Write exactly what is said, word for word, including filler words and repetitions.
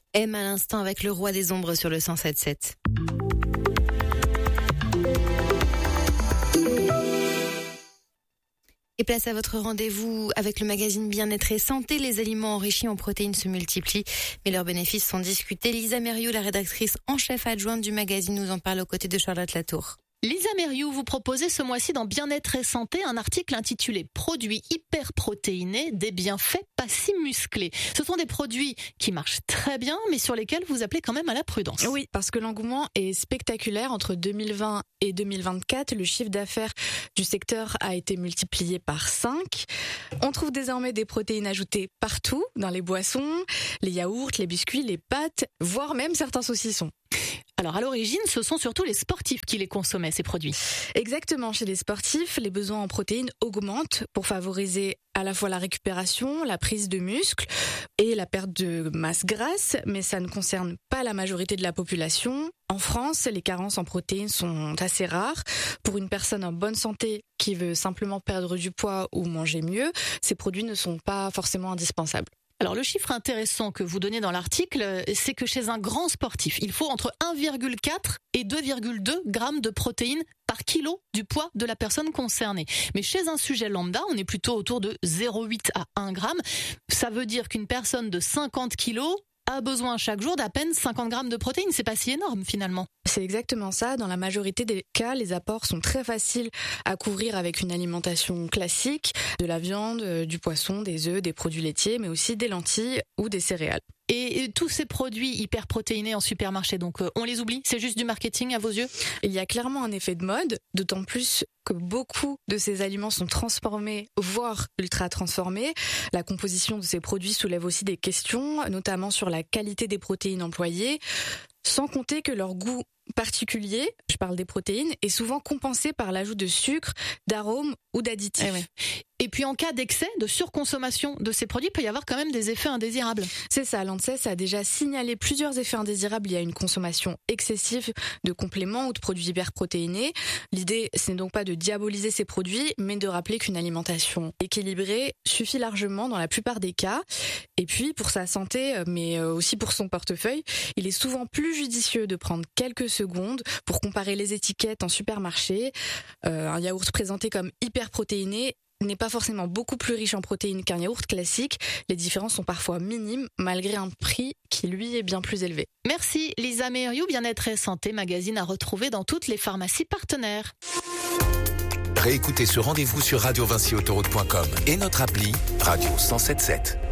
M à l'instant avec le roi des ombres sur le cent sept sept. Et place à votre rendez-vous avec le magazine Bien-être et Santé. Les aliments enrichis en protéines se multiplient, mais leurs bénéfices sont discutés. Lisa Mériou, la rédactrice en chef adjointe du magazine, nous en parle aux côtés de Charlotte Latour. Lisa Mériou, vous proposez ce mois-ci dans Bien-être et Santé un article intitulé « Produits hyperprotéinés, des bienfaits pas si musclés ». Ce sont des produits qui marchent très bien, mais sur lesquels vous appelez quand même à la prudence. Oui, parce que l'engouement est spectaculaire. Entre deux mille vingt et deux mille vingt-quatre, le chiffre d'affaires du secteur a été multiplié par cinq. On trouve désormais des protéines ajoutées partout, dans les boissons, les yaourts, les biscuits, les pâtes, voire même certains saucissons. Alors à l'origine, ce sont surtout les sportifs qui les consommaient, ces produits. Exactement, chez les sportifs, les besoins en protéines augmentent pour favoriser à la fois la récupération, la prise de muscles et la perte de masse grasse, mais ça ne concerne pas la majorité de la population. En France, les carences en protéines sont assez rares. Pour une personne en bonne santé qui veut simplement perdre du poids ou manger mieux, ces produits ne sont pas forcément indispensables. Alors le chiffre intéressant que vous donnez dans l'article, c'est que chez un grand sportif, il faut entre un virgule quatre et deux virgule deux grammes de protéines par kilo du poids de la personne concernée. Mais chez un sujet lambda, on est plutôt autour de zéro virgule huit à un gramme. Ça veut dire qu'une personne de cinquante kilos a besoin chaque jour d'à peine cinquante grammes de protéines. C'est pas si énorme finalement. C'est exactement ça. Dans la majorité des cas, les apports sont très faciles à couvrir avec une alimentation classique, de la viande, du poisson, des œufs, des produits laitiers, mais aussi des lentilles ou des céréales. Et, et tous ces produits hyper protéinés en supermarché, donc euh, on les oublie? C'est juste du marketing à vos yeux? Il y a clairement un effet de mode, d'autant plus que beaucoup de ces aliments sont transformés, voire ultra transformés. La composition de ces produits soulève aussi des questions, notamment sur la qualité des protéines employées, sans compter que leur goût particulier, je parle des protéines, est souvent compensé par l'ajout de sucre, d'arômes ou d'additifs. Eh oui. Et puis en cas d'excès, de surconsommation de ces produits, il peut y avoir quand même des effets indésirables. C'est ça, l'ANSES a déjà signalé plusieurs effets indésirables liés à une consommation excessive de compléments ou de produits hyperprotéinés. L'idée, ce n'est donc pas de diaboliser ces produits, mais de rappeler qu'une alimentation équilibrée suffit largement dans la plupart des cas. Et puis, pour sa santé, mais aussi pour son portefeuille, il est souvent plus judicieux de prendre quelques secondes pour comparer les étiquettes en supermarché. Euh, un yaourt présenté comme hyperprotéiné n'est pas forcément beaucoup plus riche en protéines qu'un yaourt classique. Les différences sont parfois minimes, malgré un prix qui, lui, est bien plus élevé. Merci Lisa Mériou, Bien-être et Santé, magazine à retrouver dans toutes les pharmacies partenaires. Réécoutez ce rendez-vous sur radio vinci autoroute point com et notre appli Radio cent sept sept.